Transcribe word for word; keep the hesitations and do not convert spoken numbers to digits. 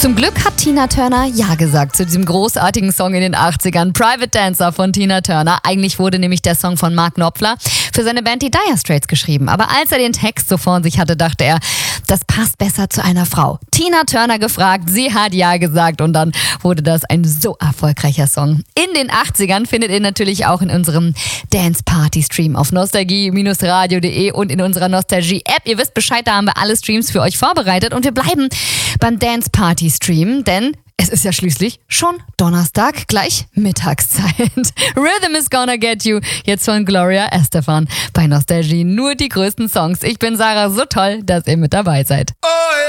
Zum Glück hat Tina Turner Ja gesagt zu diesem großartigen Song in den achtzigern, Private Dancer von Tina Turner. Eigentlich wurde nämlich der Song von Mark Knopfler für seine Band die Dire Straits geschrieben. Aber als er den Text so vor sich hatte, dachte er, das passt besser zu einer Frau. Tina Turner gefragt, sie hat Ja gesagt und dann wurde das ein so erfolgreicher Song. In den achtzigern findet ihr natürlich auch in unserem Dance Party Stream auf nostalgie radio punkt de und in unserer Nostalgie-App. Ihr wisst Bescheid, da haben wir alle Streams für euch vorbereitet und wir bleiben beim Dance Party Stream, denn es ist ja schließlich schon Donnerstag, gleich Mittagszeit. Rhythm is gonna get you, jetzt von Gloria Estefan. Bei Nostalgie nur die größten Songs. Ich bin Sarah, so toll, dass ihr mit dabei seid.